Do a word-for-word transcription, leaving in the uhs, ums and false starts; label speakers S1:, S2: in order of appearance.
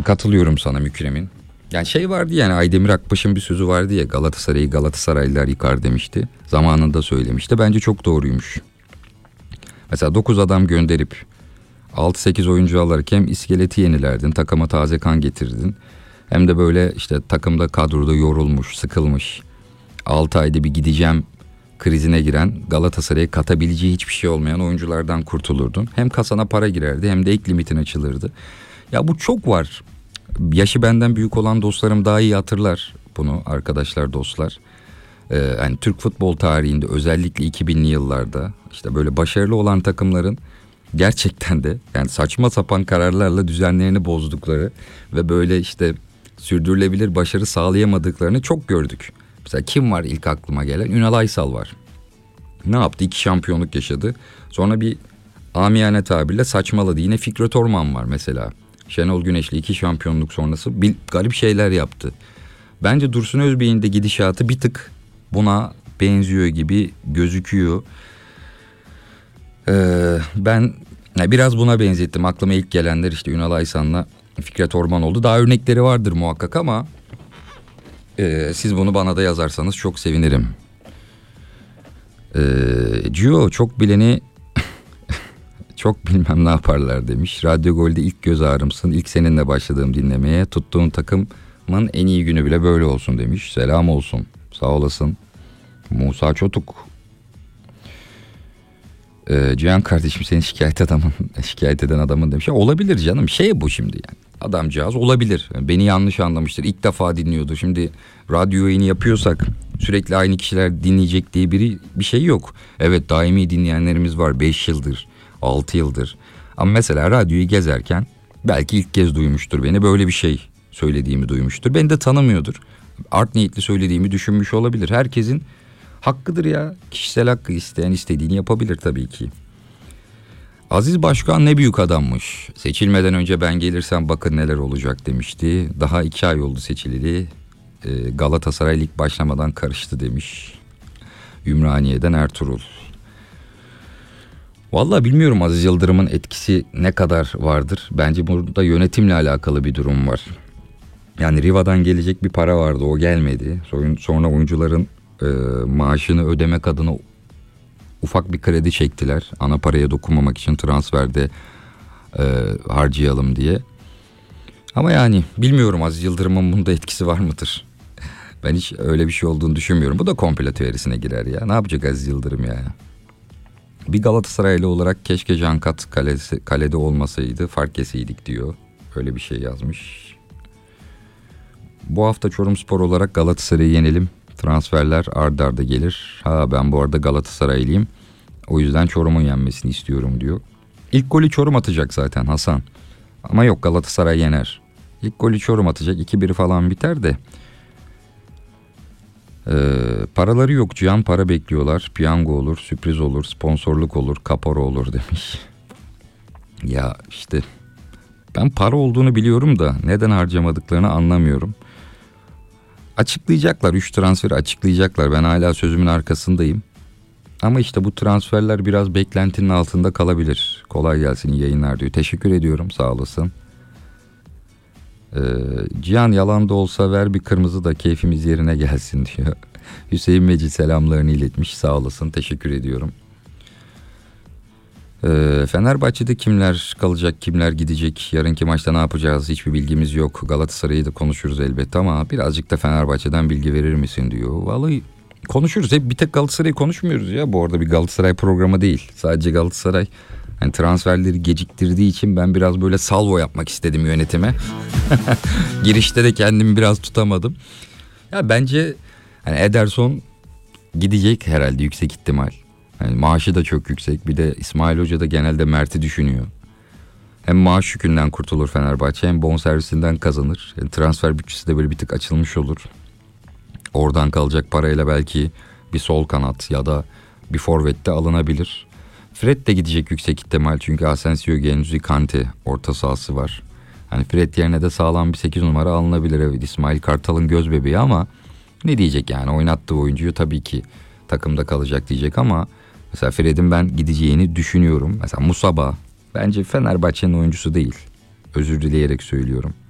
S1: katılıyorum sana Mükremin. Yani şey vardı yani Aydemir Akbaş'ın bir sözü vardı ya, Galatasaray'ı Galatasaraylılar yıkar demişti. Zamanında söylemişti. Bence çok doğruymuş. Mesela dokuz adam gönderip altı sekiz oyuncu alarak hem iskeleti yenilerdin, takıma taze kan getirdin. Hem de böyle işte takımda kadroda yorulmuş, sıkılmış, altı ayda bir gideceğim krizine giren, Galatasaray'a katabileceği hiçbir şey olmayan oyunculardan kurtulurdun. Hem kasana para girerdi hem de ek limitin açılırdı. Ya bu çok var. Yaşı benden büyük olan dostlarım daha iyi hatırlar bunu, arkadaşlar, dostlar. Ee, yani Türk futbol tarihinde özellikle iki binli yıllarda işte böyle başarılı olan takımların gerçekten de yani saçma sapan kararlarla düzenlerini bozdukları ve böyle işte sürdürülebilir başarı sağlayamadıklarını çok gördük. Mesela kim var ilk aklıma gelen? Ünal Aysal var. Ne yaptı? İki şampiyonluk yaşadı. Sonra bir amiyane tabirle saçmaladı. Yine Fikret Orman var mesela. Şenol Güneş'le iki şampiyonluk sonrası bir garip şeyler yaptı. Bence Dursun Özbey'in de gidişatı bir tık buna benziyor gibi gözüküyor. Ee, ben biraz buna benzettim. Aklıma ilk gelenler işte Ünal Aysal'la Fikret Orman oldu. Daha örnekleri vardır muhakkak ama e, siz bunu bana da yazarsanız çok sevinirim. Ee, Gio çok bileni çok bilmem ne yaparlar demiş. Radyo Gol'de ilk göz ağrımsın. İlk seninle başladığım dinlemeye. Tuttuğun takımın en iyi günü bile böyle olsun demiş. Selam olsun. Sağ olasın. Musa Çotuk. Ee, Cihan kardeşim seni şikayet adamın şikayet eden adamın demiş. Ya olabilir canım. Şey bu şimdi yani. Adamcağız olabilir. Beni yanlış anlamıştır. İlk defa dinliyordu. Şimdi radyo yayını yapıyorsak sürekli aynı kişiler dinleyecek diye biri bir şey yok. Evet, daimi dinleyenlerimiz var. beş yıldır, altı yıldır. Ama mesela radyoyu gezerken belki ilk kez duymuştur beni. Böyle bir şey söylediğimi duymuştur. Beni de tanımıyordur. Art niyetli söylediğimi düşünmüş olabilir. Herkesin hakkıdır ya. Kişisel hakkı, isteyen istediğini yapabilir tabii ki. Aziz Başkan ne büyük adammış. Seçilmeden önce ben gelirsem bakın neler olacak demişti. Daha iki ay oldu seçileli. Ee, Galatasaray lig başlamadan karıştı demiş. Ümraniye'den Ertuğrul. Vallahi bilmiyorum Aziz Yıldırım'ın etkisi ne kadar vardır. Bence burada yönetimle alakalı bir durum var. Yani Riva'dan gelecek bir para vardı, o gelmedi. Sonra oyuncuların e, maaşını ödemek adına ufak bir kredi çektiler. Ana paraya dokunmamak için transferde e, harcayalım diye. Ama yani bilmiyorum Aziz Yıldırım'ın bunda etkisi var mıdır? Ben hiç öyle bir şey olduğunu düşünmüyorum. Bu da komplo teorisine girer ya. Ne yapacak Aziz Yıldırım ya? Bir Galatasaraylı olarak keşke Cankat kalesi, kalede olmasaydı, fark yeseydik diyor. Öyle bir şey yazmış. Bu hafta Çorumspor olarak Galatasaray'ı yenelim. Transferler ard arda gelir. Ha ben bu arada Galatasaraylıyım. O yüzden Çorum'un yenmesini istiyorum diyor. İlk golü Çorum atacak zaten Hasan. Ama yok, Galatasaray yener. İlk golü Çorum atacak. iki bir falan biter de. Ee, paraları yok Cihan, para bekliyorlar. Piyango olur, sürpriz olur, sponsorluk olur, kapora olur demiş. Ya işte ben para olduğunu biliyorum da neden harcamadıklarını anlamıyorum. Açıklayacaklar, üç transferi açıklayacaklar. Ben hala sözümün arkasındayım. Ama işte bu transferler biraz beklentinin altında kalabilir. Kolay gelsin, iyi yayınlar diyor. Teşekkür ediyorum, sağ olasın. Ee, Cihan yalan da olsa ver bir kırmızı da keyfimiz yerine gelsin diyor. Hüseyin Mecid selamlarını iletmiş, sağ olasın, teşekkür ediyorum. Ee, Fenerbahçe'de kimler kalacak, kimler gidecek, yarınki maçta ne yapacağız hiçbir bilgimiz yok. Galatasaray'ı da konuşuruz elbette ama birazcık da Fenerbahçe'den bilgi verir misin diyor. Vallahi konuşuruz, hep bir tek Galatasaray'ı konuşmuyoruz ya. Bu arada bir Galatasaray programı değil, sadece Galatasaray. Yani transferleri geciktirdiği için ben biraz böyle salvo yapmak istedim yönetime. Girişte de kendimi biraz tutamadım. Ya bence yani Ederson gidecek herhalde, yüksek ihtimal. Yani maaşı da çok yüksek. Bir de İsmail Hoca da genelde Mert'i düşünüyor. Hem maaş yükünden kurtulur Fenerbahçe, hem bonservisinden kazanır. Yani transfer bütçesi de böyle bir tık açılmış olur. Oradan kalacak parayla belki bir sol kanat ya da bir forvet de alınabilir. Fred de gidecek yüksek ihtimal, çünkü Asensio, Genduzi, Kante orta sahası var. Hani Fred yerine de sağlam bir sekiz numara alınabilir. Evet, İsmail Kartal'ın göz bebeği ama ne diyecek yani, oynattığı oyuncuyu tabii ki takımda kalacak diyecek ama mesela Fred'in ben gideceğini düşünüyorum. Mesela Musaba bence Fenerbahçe'nin oyuncusu değil. Özür dileyerek söylüyorum.